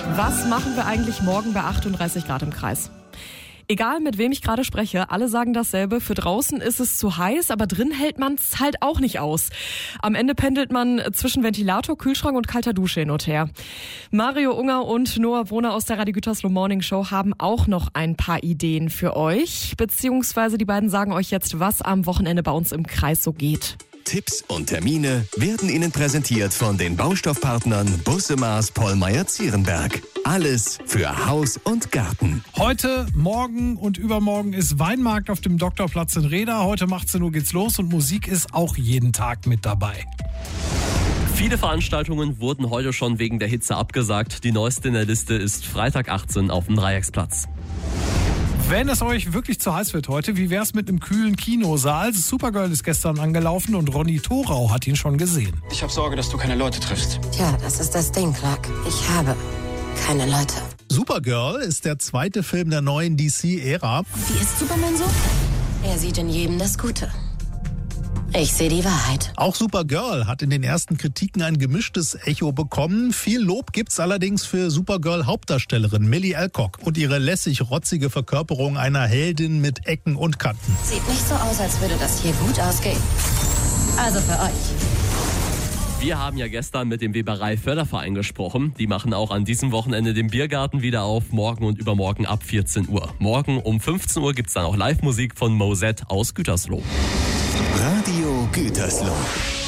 Was machen wir eigentlich morgen bei 38 Grad im Kreis? Egal, mit wem ich gerade spreche, alle sagen dasselbe. Für draußen ist es zu heiß, aber drin hält man es halt auch nicht aus. Am Ende pendelt man zwischen Ventilator, Kühlschrank und kalter Dusche hin und her. Mario Unger und Noah Wohner aus der Radio Gütersloh Morning Show haben auch noch ein paar Ideen für euch. Beziehungsweise die beiden sagen euch jetzt, was am Wochenende bei uns im Kreis so geht. Tipps und Termine werden Ihnen präsentiert von den Baustoffpartnern Busse-Maß Pollmeyer-Zierenberg. Alles für Haus und Garten. Heute, morgen und übermorgen ist Weinmarkt auf dem Doktorplatz in Reda. Heute um 18 Uhr geht's los und Musik ist auch jeden Tag mit dabei. Viele Veranstaltungen wurden heute schon wegen der Hitze abgesagt. Die neueste in der Liste ist Freitag 18 auf dem Dreiecksplatz. Wenn es euch wirklich zu heiß wird heute, wie wär's mit einem kühlen Kinosaal? Supergirl ist gestern angelaufen und Ronny Thorau hat ihn schon gesehen. Ich habe Sorge, dass du keine Leute triffst. Tja, das ist das Ding, Clark. Ich habe keine Leute. Supergirl ist der zweite Film der neuen DC-Ära. Wie ist Superman so? Er sieht in jedem das Gute. Ich sehe die Wahrheit. Auch Supergirl hat in den ersten Kritiken ein gemischtes Echo bekommen. Viel Lob gibt's allerdings für Supergirl-Hauptdarstellerin Millie Alcock und ihre lässig-rotzige Verkörperung einer Heldin mit Ecken und Kanten. Sieht nicht so aus, als würde das hier gut ausgehen. Also für euch. Wir haben ja gestern mit dem Weberei-Förderverein gesprochen. Die machen auch an diesem Wochenende den Biergarten wieder auf, morgen und übermorgen ab 14 Uhr. Morgen um 15 Uhr gibt's dann auch Live-Musik von Mosette aus Gütersloh. Radio Gütersloh.